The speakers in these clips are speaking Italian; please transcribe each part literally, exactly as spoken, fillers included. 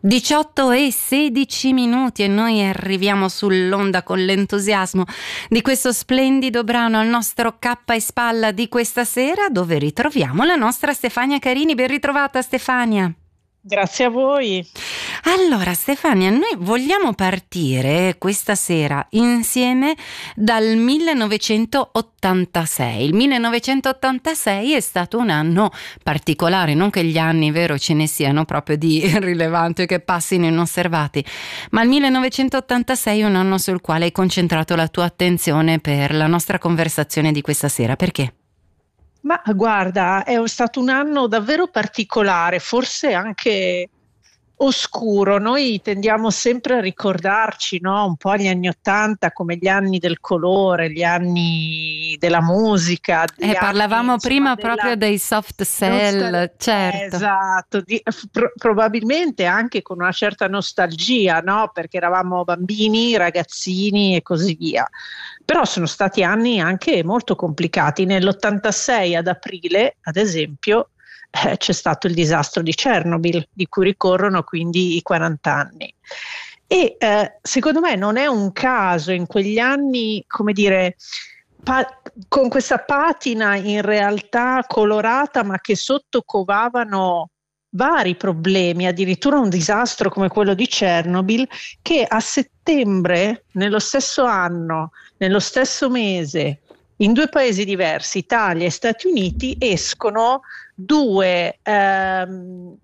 diciotto e sedici minuti e noi arriviamo sull'onda con l'entusiasmo di questo splendido brano al nostro cappa e spalla di questa sera, dove ritroviamo la nostra Stefania Carini. Ben ritrovata, Stefania. Grazie a voi. Allora Stefania, noi vogliamo partire questa sera insieme dal millenovecentottantasei. Il millenovecentottantasei è stato un anno particolare, non che gli anni, vero, ce ne siano proprio di rilevanti che passino inosservati, ma il millenovecentottantasei è un anno sul quale hai concentrato la tua attenzione per la nostra conversazione di questa sera. Perché? Ma guarda, è stato un anno davvero particolare, forse anche oscuro. Noi tendiamo sempre a ricordarci, no? Un po' gli anni Ottanta come gli anni del colore, gli anni della musica. Eh, parlavamo anni, prima insomma, proprio dei soft cell, nostal- certo. Esatto, di, pro- probabilmente anche con una certa nostalgia, no? Perché eravamo bambini, ragazzini e così via. Però sono stati anni anche molto complicati. Nell'ottantasei ad aprile, ad esempio, eh, c'è stato il disastro di Chernobyl, di cui ricorrono quindi i quaranta anni. E eh, secondo me non è un caso in quegli anni, come dire, pa- con questa patina in realtà colorata, ma che sotto covavano vari problemi, addirittura un disastro come quello di Chernobyl, che a settembre, nello stesso anno, nello stesso mese, in due paesi diversi, Italia e Stati Uniti, escono due, ehm,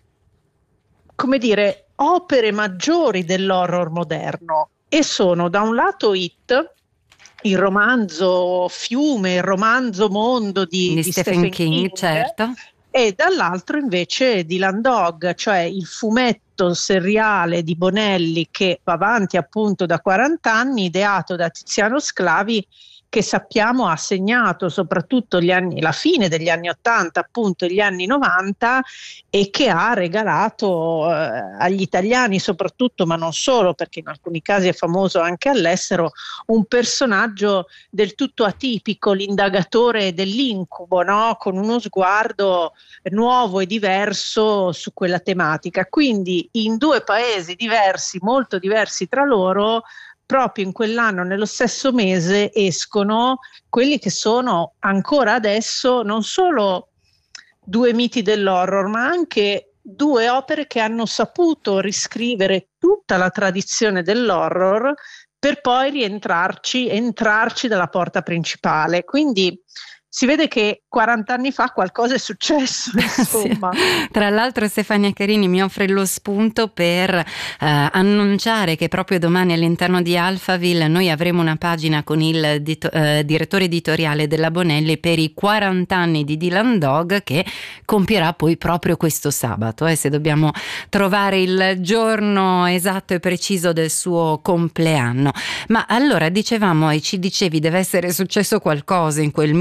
come dire, opere maggiori dell'horror moderno, e sono da un lato It, il romanzo fiume, il romanzo mondo di, di, di Stephen, Stephen King, King, certo. E dall'altro invece Dylan Dog, cioè il fumetto seriale di Bonelli che va avanti appunto da quaranta anni, ideato da Tiziano Sclavi, che sappiamo ha segnato soprattutto gli anni, la fine degli anni ottanta, appunto gli anni novanta, e che ha regalato eh, agli italiani soprattutto, ma non solo, perché in alcuni casi è famoso anche all'estero, un personaggio del tutto atipico, l'indagatore dell'incubo, no? Con uno sguardo nuovo e diverso su quella tematica. Quindi in due paesi diversi, molto diversi tra loro, proprio in quell'anno, nello stesso mese, escono quelli che sono ancora adesso non solo due miti dell'horror, ma anche due opere che hanno saputo riscrivere tutta la tradizione dell'horror per poi rientrarci, entrarci dalla porta principale. Quindi si vede che quaranta anni fa qualcosa è successo, insomma. Sì. Tra l'altro Stefania Carini mi offre lo spunto per eh, annunciare che proprio domani all'interno di Alphaville noi avremo una pagina con il dito, eh, direttore editoriale della Bonelli per i quaranta anni di Dylan Dog, che compierà poi proprio questo sabato, eh, se dobbiamo trovare il giorno esatto e preciso del suo compleanno. Ma allora dicevamo, e ci dicevi, deve essere successo qualcosa in quel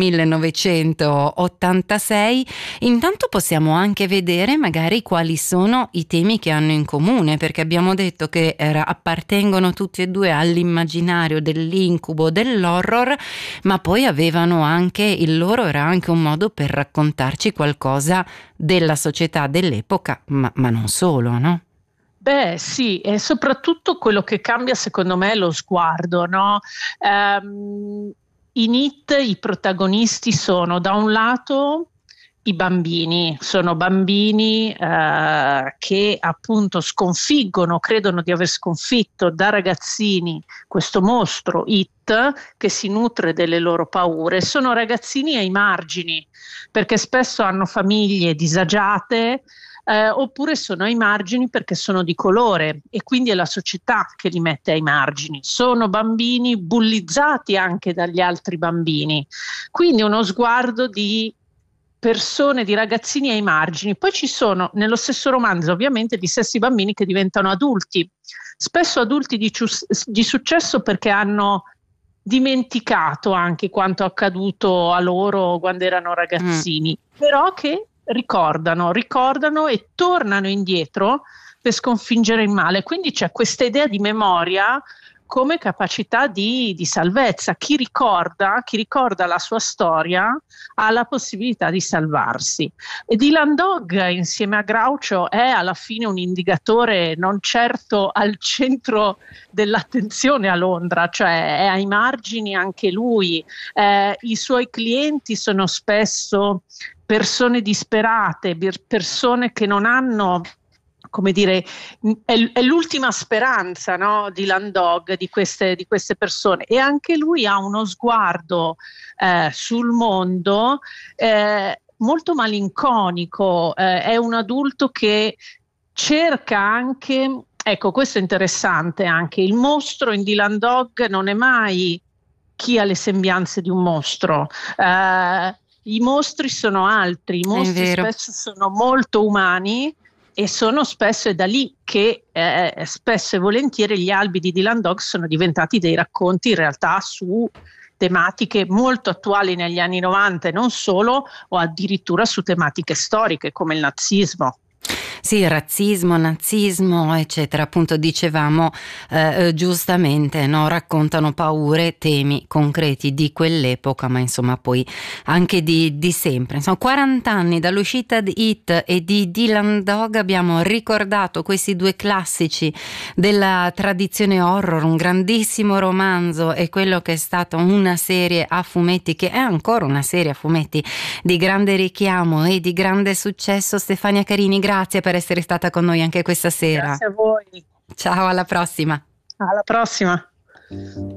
millenovecentottantasei. Intanto possiamo anche vedere magari quali sono i temi che hanno in comune, perché abbiamo detto che era, appartengono tutti e due all'immaginario dell'incubo, dell'horror, ma poi avevano anche, il loro era anche un modo per raccontarci qualcosa della società dell'epoca, ma, ma non solo, no? Beh sì, e soprattutto quello che cambia secondo me è lo sguardo, no? Um, In It i protagonisti sono da un lato i bambini, sono bambini eh, che appunto sconfiggono, credono di aver sconfitto da ragazzini questo mostro It che si nutre delle loro paure. Sono ragazzini ai margini, perché spesso hanno famiglie disagiate, Eh, oppure sono ai margini perché sono di colore, e quindi è la società che li mette ai margini. Sono bambini bullizzati anche dagli altri bambini, quindi uno sguardo di persone, di ragazzini ai margini. Poi ci sono nello stesso romanzo ovviamente gli stessi bambini che diventano adulti, spesso adulti di, cius- di successo, perché hanno dimenticato anche quanto accaduto a loro quando erano ragazzini, mm. però che ricordano, ricordano e tornano indietro per sconfiggere il male. Quindi c'è questa idea di memoria come capacità di, di salvezza. Chi ricorda, chi ricorda la sua storia ha la possibilità di salvarsi. E Dylan Dog, insieme a Groucho, è alla fine un indicatore non certo al centro dell'attenzione a Londra, cioè è ai margini anche lui. Eh, i suoi clienti sono spesso persone disperate, persone che non hanno, come dire, è, è l'ultima speranza, no, di Dylan Dog, di queste, di queste persone, e anche lui ha uno sguardo eh, sul mondo eh, molto malinconico, eh, è un adulto che cerca anche, ecco, questo è interessante anche, il mostro in Dylan Dog non è mai chi ha le sembianze di un mostro, eh, i mostri sono altri, i mostri spesso sono molto umani, e sono spesso, è da lì che eh, spesso e volentieri gli albi di Dylan Dog sono diventati dei racconti in realtà su tematiche molto attuali negli anni novanta e non solo, o addirittura su tematiche storiche come il nazismo. Sì, razzismo, nazismo, eccetera, appunto dicevamo eh, giustamente, no? Raccontano paure, temi concreti di quell'epoca, ma insomma poi anche di, di sempre. Insomma, quaranta anni dall'uscita di It e di Dylan Dog, abbiamo ricordato questi due classici della tradizione horror, un grandissimo romanzo e quello che è stata una serie a fumetti, che è ancora una serie a fumetti di grande richiamo e di grande successo. Stefania Carini, grazie per essere stata con noi anche questa sera. Grazie a voi. Ciao, alla prossima. Alla prossima.